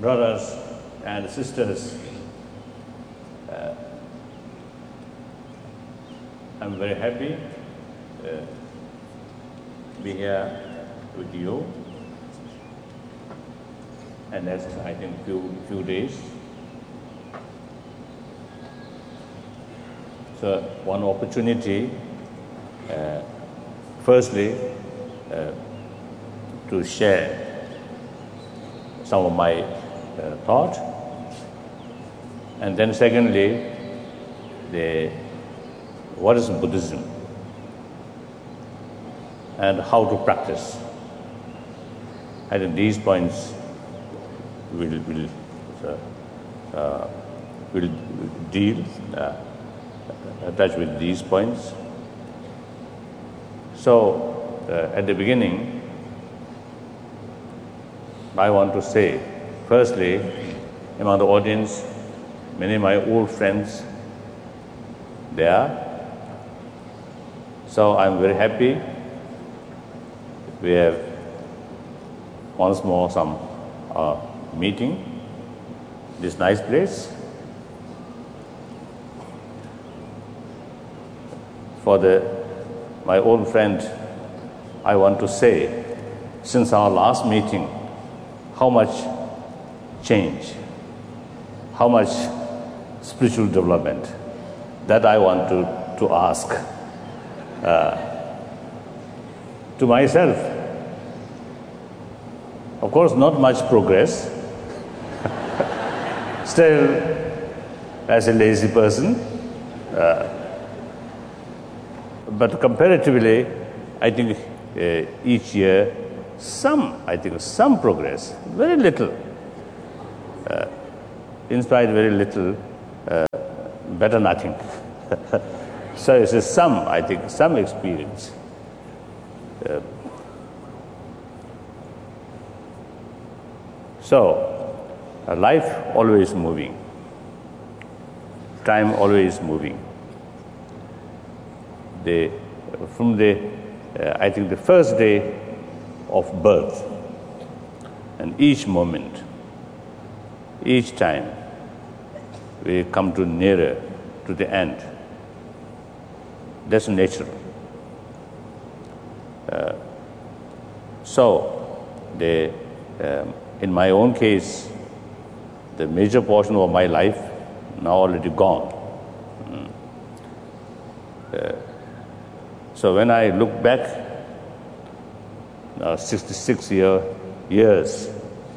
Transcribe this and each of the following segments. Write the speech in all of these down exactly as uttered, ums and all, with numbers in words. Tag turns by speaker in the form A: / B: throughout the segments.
A: brothers and sisters, uh, I'm very happy uh, to be here with you. And that's, I think, few few days. So one opportunity, uh, firstly, uh, to share some of my uh, thought, and then secondly, the what is Buddhism and how to practice. I think these points will will uh, uh, will deal uh, touch with these points. So uh, at the beginning, I want to say, firstly, among the audience, many of my old friends there. So I'm very happy. We have once more some uh, meeting, this nice place. For the my old friend, I want to say, since our last meeting, how much change, how much spiritual development, that I want to, to ask uh, to myself. Of course, not much progress. Still, as a lazy person, uh, but comparatively, I think uh, each year, some, I think, some progress, very little. Uh, in spite very little, uh, better nothing. So it's a some, I think, some experience. Uh, so, uh, life always moving, time always moving. The, from the, uh, I think the first day of birth, and each moment, each time, we come to nearer to the end. That's natural. Uh, so, the, um, in my own case, the major portion of my life now already gone. Mm. Uh, so when I look back, uh, sixty-six year, years,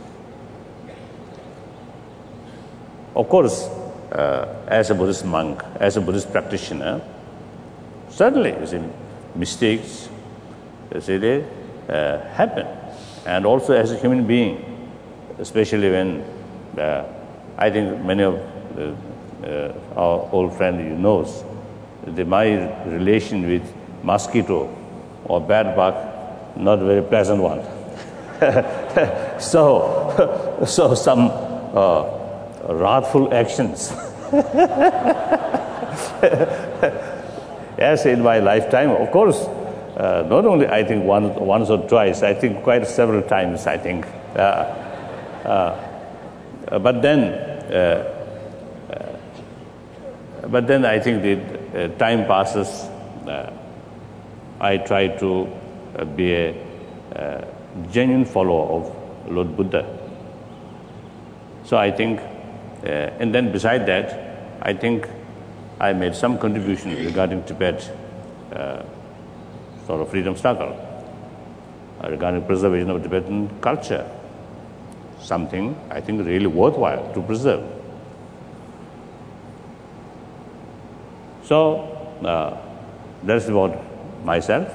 A: of course, uh, as a Buddhist monk, as a Buddhist practitioner, certainly, you see, mistakes, you see, they uh, happen. And also as a human being, especially when, uh, I think many of uh, uh, our old friend you knows, the, my relation with mosquito or bed bug, not very pleasant one. so, so some uh, wrathful actions. Yes, in my lifetime, of course, uh, not only I think one, once or twice, I think quite several times, I think. Uh, uh, but then, uh, uh, but then I think the uh, time passes. Uh, I try to uh, be a uh, genuine follower of Lord Buddha. So I think, uh, and then beside that, I think I made some contribution regarding Tibet, uh, sort of freedom struggle, uh, regarding preservation of Tibetan culture, something I think really worthwhile to preserve. So uh, that's about myself.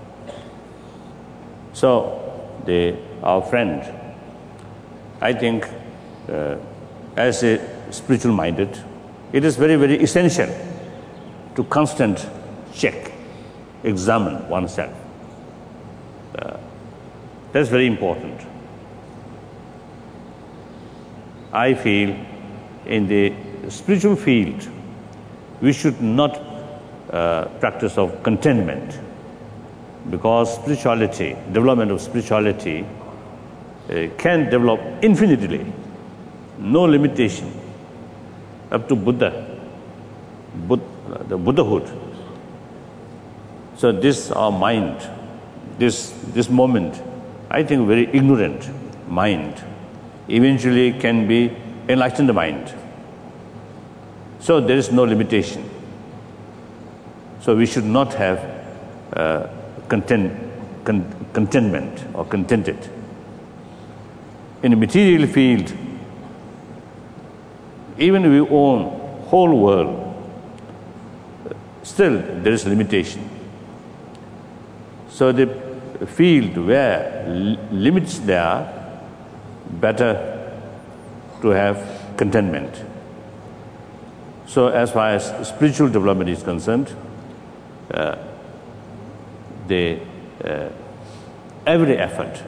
A: So the our friend, I think, uh, as a spiritual minded, it is very, very essential to constant check, examine oneself. Uh, that's very important. I feel in the spiritual field, we should not uh, practice of contentment, because spirituality, development of spirituality uh, can develop infinitely no limitation up to Buddha, Bud, the Buddhahood. So this our mind, this this moment, I think very ignorant mind, eventually can be enlightened mind. So there is no limitation. So we should not have uh, content, con contentment or contented. In the material field, even if we own whole world, still there is limitation. So the field where limits there are, better to have contentment. So as far as spiritual development is concerned, uh, the, uh, every effort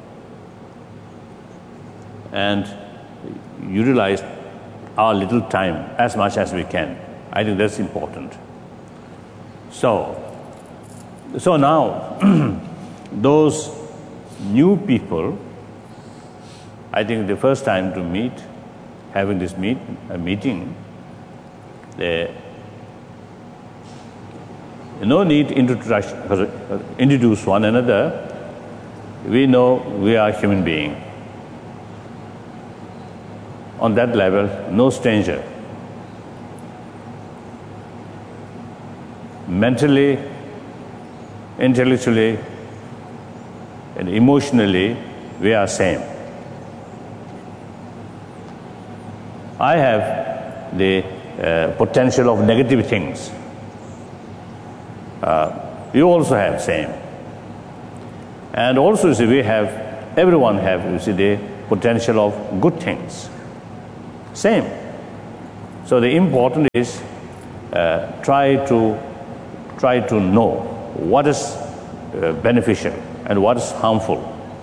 A: and utilize our little time as much as we can. I think that's important. So, so now, those new people, I think the first time to meet, having this meet, a meeting, they, no need to introduce, introduce one another. We know we are human beings. On that level, no stranger. Mentally, intellectually, and emotionally, we are same. I have the uh, potential of negative things. Uh, you also have same. And also, you see, we have, everyone have, you see, the potential of good things. Same. So the important is uh, try to try to know what is uh, beneficial and what is harmful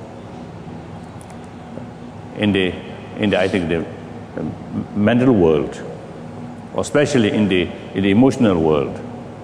A: in the in the I think the mental world, or especially in the in the emotional world.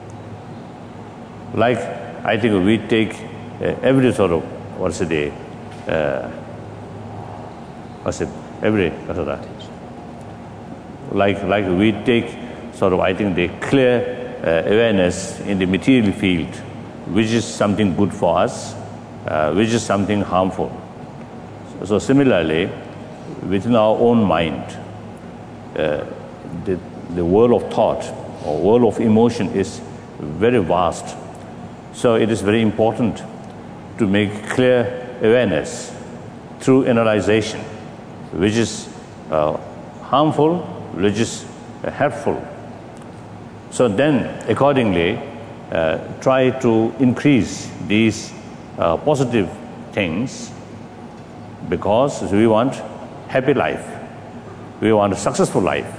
A: Like I think we take uh, every sort of what's it uh, what's it every what's that. Like, like we take sort of, I think, the clear uh, awareness in the material field, which is something good for us, uh, which is something harmful. So, so similarly, within our own mind, uh, the, the world of thought or world of emotion is very vast. So it is very important to make clear awareness through analyzation, which is uh, harmful, which is uh, helpful. So then, accordingly, uh, try to increase these uh, positive things, because we want happy life, we want a successful life,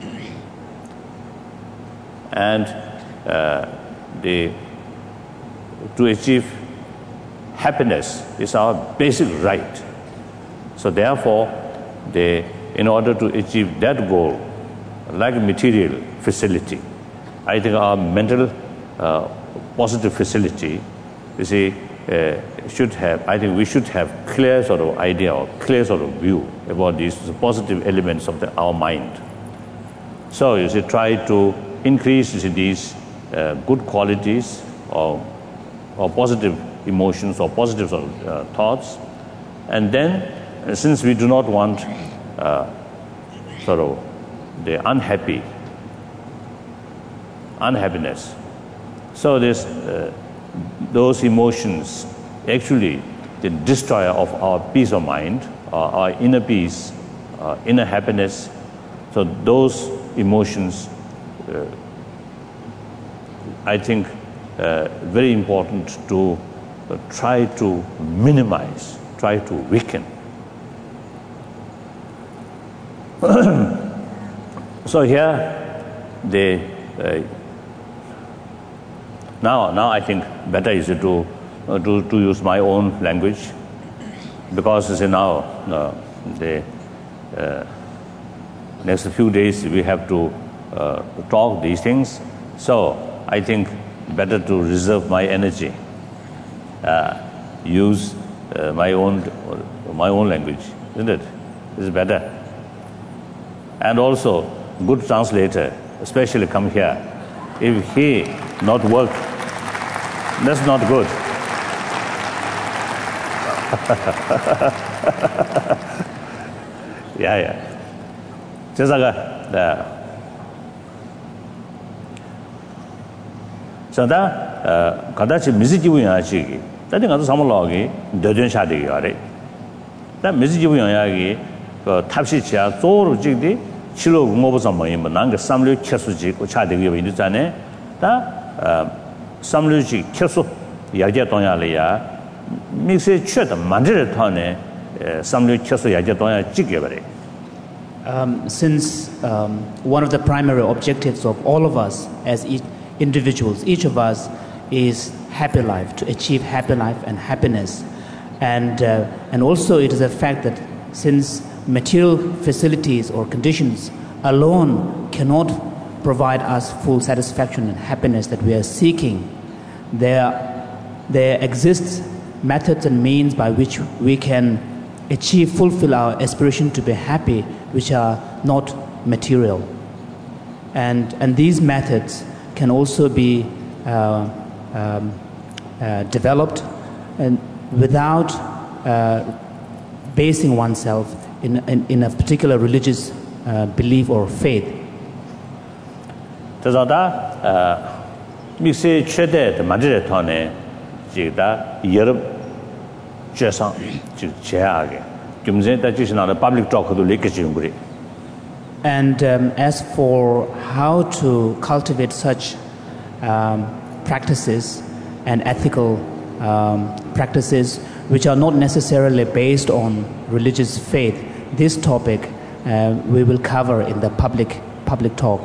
A: and uh, the to achieve happiness is our basic right. So therefore, the in order to achieve that goal, like material facility, I think our mental uh, positive facility, you see, uh, should have, I think we should have clear sort of idea or clear sort of view about these positive elements of the, our mind. So you see, try to increase you see, these uh, good qualities or, or positive emotions or positive sort of uh, thoughts, and then uh, since we do not want uh, sort of the unhappy, unhappiness. So this, uh, those emotions actually the destroyer of our peace of mind, uh, our inner peace, uh, inner happiness. So those emotions, uh, I think, uh, very important to uh, try to minimize, try to weaken. So here, the uh, now now I think better is to uh, to to use my own language, because you see now uh, the uh, next few days we have to uh, talk these things. So I think better to reserve my energy, uh, use uh, my own my own language, isn't it? It's better. and also good translator, especially come here. If he not work, that's not good. yeah, yeah. 제가 네. 자다 가다치 미지기부야지. 다들 가서 사물라기 더전샤되게 하래. 다 미지기부야기 그 탑시치야 조로 찍디 치료 공업에서 뭐이면 난그 삼류 캐수지 고 차되게 있는잖아요. 다 삼류지 캐수 야제 동야리야 믹스에 취했다 만들어 타네 삼류 캐수 야제 동야 찍게 버려.
B: Um, since um, one of the primary objectives of all of us as each individuals, each of us is happy life, to achieve happy life and happiness. And, uh, and also it is a fact that since material facilities or conditions alone cannot provide us full satisfaction and happiness that we are seeking, there, there exists methods and means by which we can achieve, fulfill our aspiration to be happy, which are not material. And, and these methods can also be uh, um, uh, developed and without uh, basing oneself in, in, in a particular religious uh, belief or faith.
A: 그래서 믹스에 최대 만들어 터네 지다 여러 죄상 즉 제하게 김제다 지신하는 public talk도 레크처 그래.
B: And um, as for how to cultivate such um, practices and ethical um, practices which are not necessarily based on religious faith, this topic uh, we will cover in the public public talk.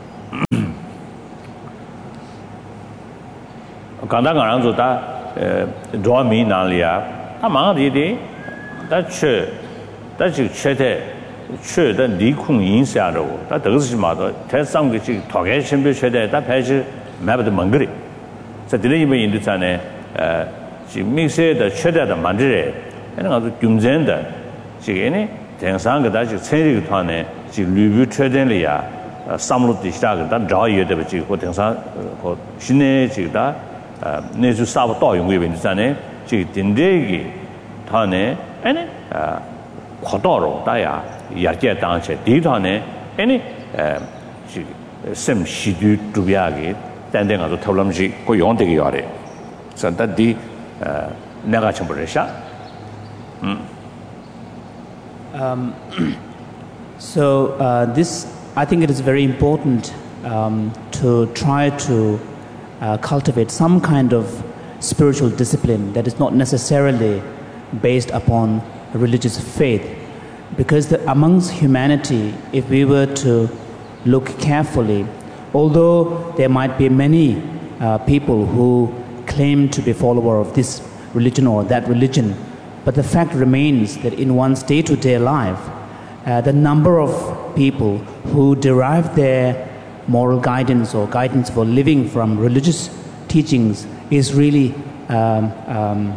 A: 간단한 거다 도미 나리아 다 망아디디 다체 다지 최대 최대 리콩 인사로 다 더스마도 대상의 토개 신비 최대 다 배지 매버도 મં그리 자 들리면 인도산에 에 지미세의 최대의 만들에 하는 아주 중전다 지게네 대상의 다지 천리团에 지 리뷰 최대리야 삼로도 시작을 다 자유에 되지 고 대상 고 신의 지다 내주 사업 또 용의 인도산에 지 딘데기团에 아니 고도로 다야 야제 당체 디단에 아니 지 셈시두 두비하게 단den가도 털럼지 고 용되게 요래 산다디 내가 좀 버려샤
B: um so uh, this I think it is very important um, to try to uh, cultivate some kind of spiritual discipline that is not necessarily based upon religious faith, because the, amongst humanity, if we were to look carefully, although there might be many uh, people who claim to be follower of this religion or that religion, but the fact remains that in one's day-to-day life, uh, the number of people who derive their moral guidance or guidance for living from religious teachings is really um, um,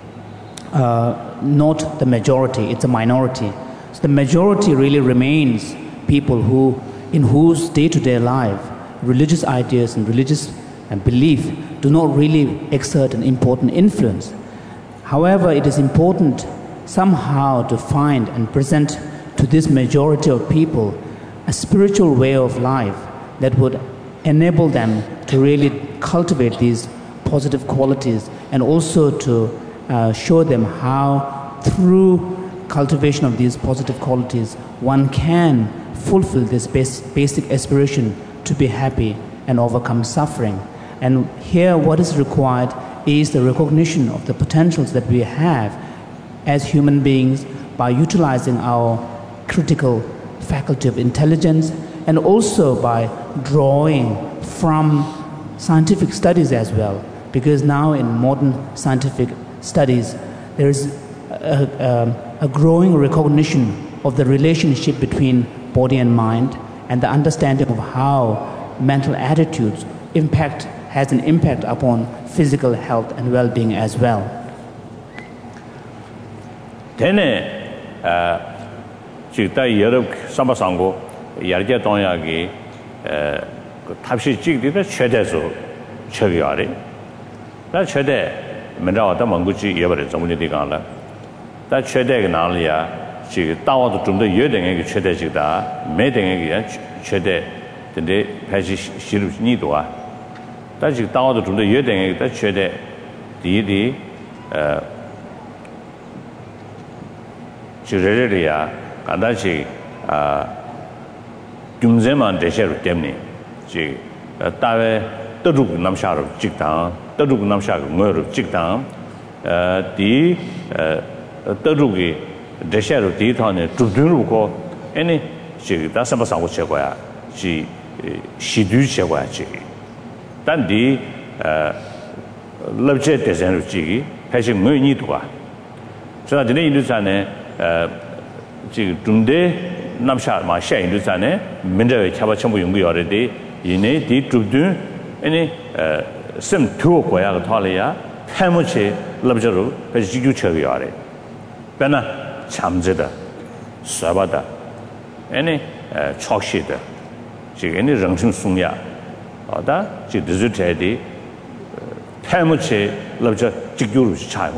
B: uh, not the majority, it's a minority. So the majority really remains people who, in whose day-to-day life, religious ideas and religious uh, belief do not really exert an important influence. However, it is important somehow to find and present to this majority of people a spiritual way of life that would enable them to really cultivate these positive qualities, and also to uh, show them how through cultivation of these positive qualities one can fulfill this bas- basic aspiration to be happy and overcome suffering. And here what is required is the recognition of the potentials that we have as human beings by utilizing our critical faculty of intelligence, and also by drawing from scientific studies as well, because now in modern scientific studies there is a, a, a growing recognition of the relationship between body and mind, and the understanding of how mental attitudes impact has an impact upon physical health and well-being as well.
A: Tene jikta yeruk sambasanggo yarja tongyagi tabshi chigdi 최대소 최기와리 다 최대 menrawa manguchi yebare zamuni digala 다 최대가 나리야 지 따와도 좀더 여등의 최대지다 매등의 최대 근데 배지 시루니도아 다 지금 따와도 좀더 여등의 최대 디디 어 지레레리아 간다시 아 균제만 대셔로 때문에 지 따외 떠주고 남샤로 직당 떠주고 남샤고 뭐로 직당 어디 떠주기 대셔로 디탄에 두두르고 아니 지 다sam바상고 제거야 지 시두 제거야 지 단디 어 럽제 대전로 지기 패식 뭐니도가 저 전에 인도산에 어 지금 둔데 남샤 마샤 인도산에 민저에 차바 전부 연구열에디 이내 디두두 아니 어심 투어 거야 탈이야 패무치 럽저로 패식 지규 처리하래 배나 참제다 사바다 아니 촉시다 지금 아니 정신 숙야 어다 지 디지털이 패무치 럽저 지규로 차이고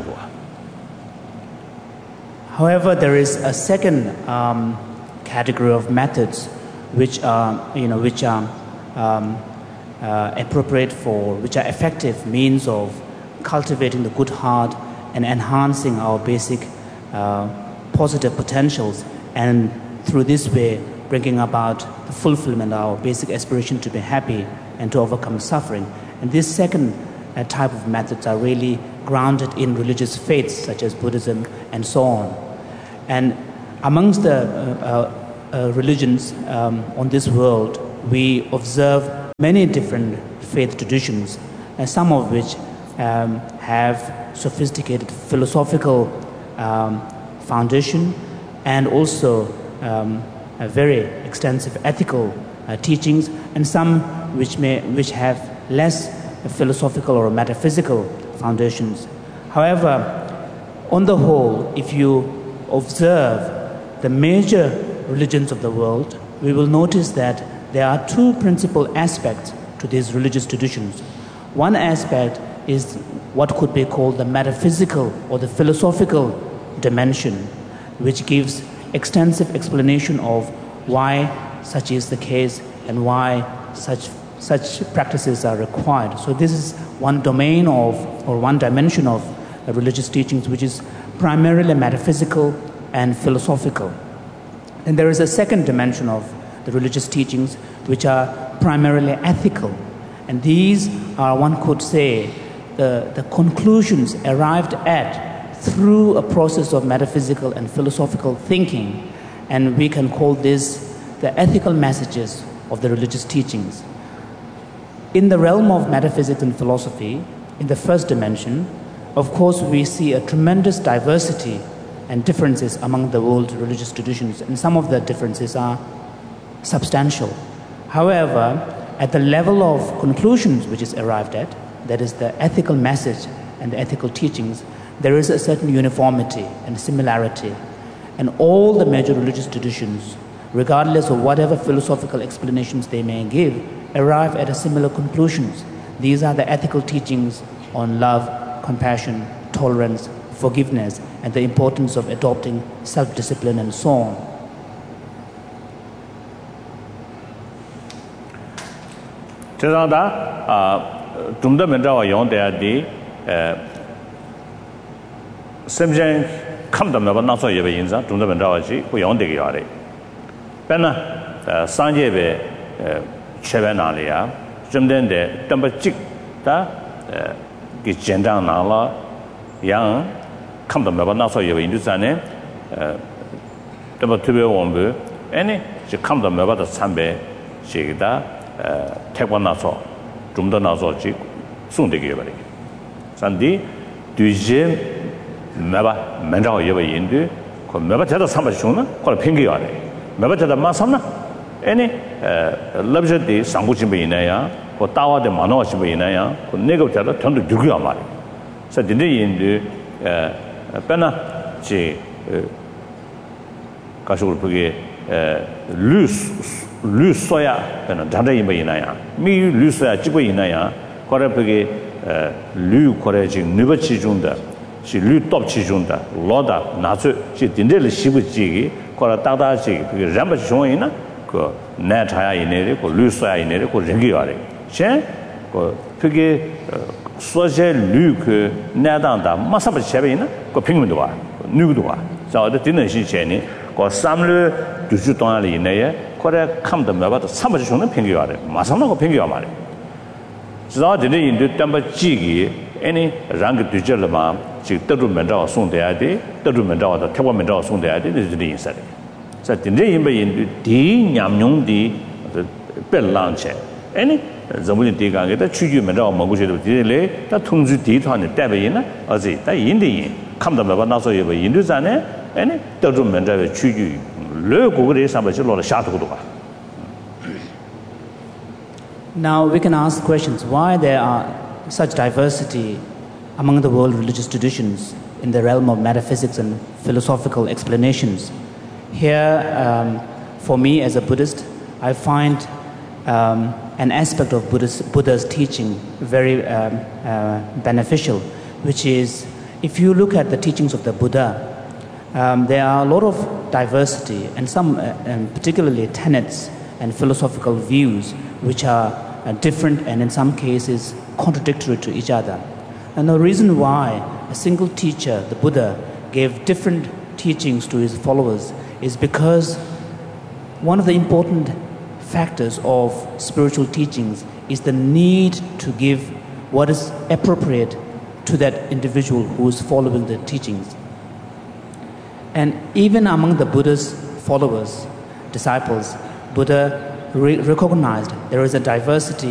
B: However, there is a second um, category of methods which are, you know, which are um, uh, appropriate for, which are effective means of cultivating the good heart and enhancing our basic uh, positive potentials, and through this way bringing about the fulfillment of our basic aspiration to be happy and to overcome suffering. And this second uh, type of methods are really grounded in religious faiths such as Buddhism and so on. And amongst the uh, uh, religions um, on this world, we observe many different faith traditions, uh, some of which um, have sophisticated philosophical um, foundation and also um, a very extensive ethical uh, teachings, and some which may which have less philosophical or metaphysical foundations. However, on the whole, if you observe the major religions of the world, we will notice that there are two principal aspects to these religious traditions. One aspect is what could be called the metaphysical or the philosophical dimension, which gives extensive explanation of why such is the case and why such such practices are required. So this is one domain of, or one dimension of uh, religious teachings, which is primarily metaphysical and philosophical. And there is a second dimension of the religious teachings, which are primarily ethical. And these are, one could say, the, the conclusions arrived at through a process of metaphysical and philosophical thinking. And we can call this the ethical messages of the religious teachings. In the realm of metaphysics and philosophy, in the first dimension, of course, we see a tremendous diversity and differences among the world's religious traditions, and some of the differences are substantial. However, at the level of conclusions which is arrived at, that is the ethical message and the ethical teachings, there is a certain uniformity and similarity. And all the major religious traditions, regardless of whatever philosophical explanations they may give, arrive at a similar conclusions. These are the ethical teachings on love, compassion, tolerance, forgiveness, and the importance of adopting self-discipline and so on.
A: Tezanda tumda mendawa yongde di semjen kamda meba naso yebe yinza tumda mendawa ji ku yongde ge yare. Bena sanje be chebe na le ya jumden de tamba chik da gi jendang na la yang kamda meba naso yebe indusane tamba tube wombe ene ji kamda meba da sambe ji da 태권 나서 좀 더 나서지 송되게 버리. 산디 뒤제 매바 맨자고 예버 인도 그 매바 제가 삼바 주나 걸 핑계야 돼. 매바 제가 마삼나 애니 럽저디 상고진 베이나야 그 따와데 만화신 베이나야 그 내가 제가 전도 죽여 말이. 그래서 딘데 인도 에 빼나 지 가시고 그게 루스 루스야 그는 단대이 뭐이나야 미 루스야 찍고 있나야 거래 그게 류 거래 지금 네버치 중다 시 류톱치 중다 로다 나주 지 딘데를 시부지기 거라 따다지 그게 람바 중이나 그 내차야 이내리 그 루스야 이내리 그 랭기야래 그 그게 소제 류그 내당다 마사버 셰베이나 그 핑문도 와 누구도 와 자어도 되는 시체니 그 삼르 두주 동안에 이내에 거래 감도 몇바도 삼바지 중는 핑기야래 마상나고 핑기야 말이 지다 되는 인도 땀바 지기 애니 랑그 두절마 지 떠르면다 송돼야 돼 떠르면다 태워면다 송돼야 돼 이제 인사래 자 근데 인바 인도 디 냠뇽디 벨랑체 애니 저번에 대강에다 추주면다 먹고셔도 되래 다 통주 디ቷ네 대베이나 어지 다 인디 감도 몇바 나서 예버 인도잖아 애니 떠르면다 추주 르고그레 삼바지 로라 샤도도 가
B: Now we can ask questions why there are such diversity among the world religious traditions in the realm of metaphysics and philosophical explanations. Here, um, for me as a Buddhist, I find um, an aspect of Buddha's, Buddha's teaching very um, uh, beneficial, which is if you look at the teachings of the Buddha, um, there are a lot of diversity and some uh, and particularly tenets and philosophical views which are uh, different and in some cases contradictory to each other. And the reason why a single teacher, the Buddha, gave different teachings to his followers is because one of the important factors of spiritual teachings is the need to give what is appropriate to that individual who is following the teachings. And even among the Buddha's followers, disciples, Buddha re- recognized there is a diversity